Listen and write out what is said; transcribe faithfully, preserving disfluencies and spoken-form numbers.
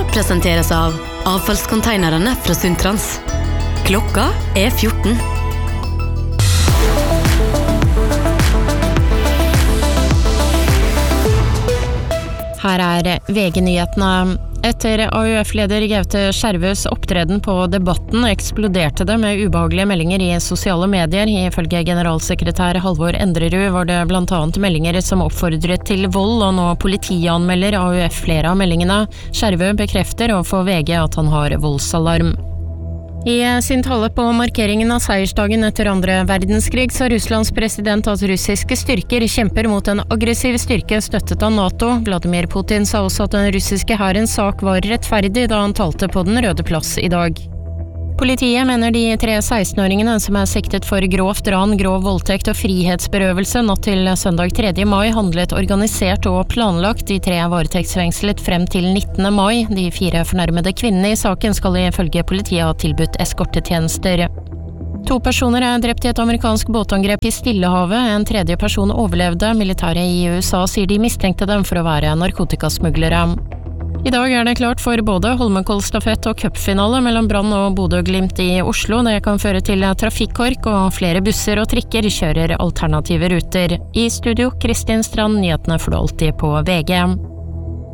presenteres av avfallskonteinerne fra Sundtrans. Klokka er fjorten. Her er V G-nyhetene. Etter A U F-leder Gaute Skjervøs opptreden på Debatten eksploderte det med ubehagelige meldinger i sosiale medier. Ifølge generalsekretær Halvor Endrerud var det blant annet meldinger som oppfordret til vold, og nå politianmelder A U F flere av meldingene. Skjervø bekrefter overfor V G at han har voldsalarm. I sin tale på markeringen av seiersdagen etter andre verdenskrig sa Russlands president at russiske styrker kjemper mot en aggressiv styrke støttet av NATO. Vladimir Putin sa også at den russiske hærens sak var rettferdig da han talte på Den røde plass i dag. Politiet mener de tre seksten-åringene som er siktet for grovt ran, grov voldtekt og frihetsberøvelse natt til søndag tredje mai handlet organisert og planlagt. De tre er varetektsfengslet frem til nittende mai. De fire fornærmede kvinnene i saken skal ifølge politiet ha tilbudt eskortetjenester. To personer er drept i et amerikansk båtangrep i Stillehavet. En tredje person overlevde. Militæret i U S A sier de mistenkte dem for å være narkotikasmuglere. I dag er det klart for både Holmenkollstafett og cupfinale mellom Brann og Bodø/Glimt i Oslo. Det kan føre til trafikkork, og flere busser og trikker kjører alternative ruter. I studio, Kristin Strand, nyhetene får du alltid på V G.